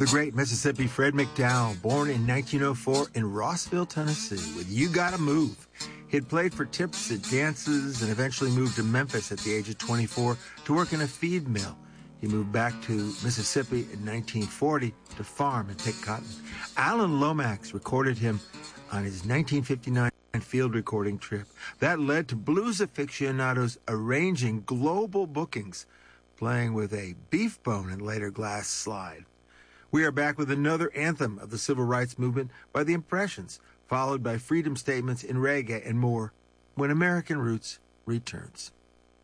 The great Mississippi Fred McDowell, born in 1904 in Rossville, Tennessee, with You Gotta Move. He had played for tips at dances and eventually moved to Memphis at the age of 24 to work in a feed mill. He moved back to Mississippi in 1940 to farm and pick cotton. Alan Lomax recorded him on his 1959 field recording trip. That led to blues aficionados arranging global bookings, playing with a beef bone and later glass slide. We are back with another anthem of the civil rights movement by the Impressions, followed by freedom statements in reggae and more when American Roots returns.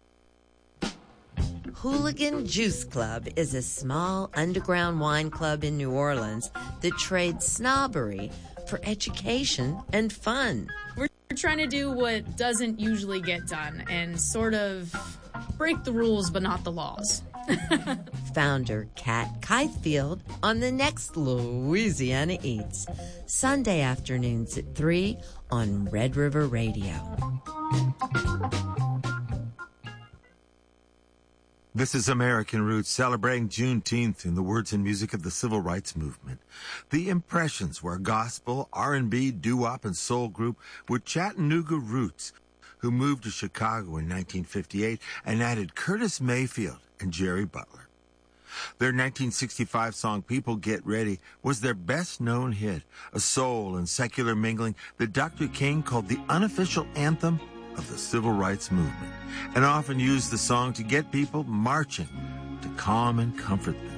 Hooligan Juice Club is a small underground wine club in New Orleans that trades snobbery for education and fun. We're trying to do what doesn't usually get done and sort of break the rules but not the laws. Founder Kat Keithfield on the next Louisiana Eats, Sunday afternoons at 3 on Red River Radio. This is American Roots, celebrating Juneteenth in the words and music of the civil rights movement. The Impressions were a gospel, R&B, doo-wop, and soul group with Chattanooga roots, who moved to Chicago in 1958 and added Curtis Mayfield and Jerry Butler. Their 1965 song, People Get Ready, was their best-known hit, a soul and secular mingling that Dr. King called the unofficial anthem of the civil rights movement, and often used the song to get people marching to calm and comfort them.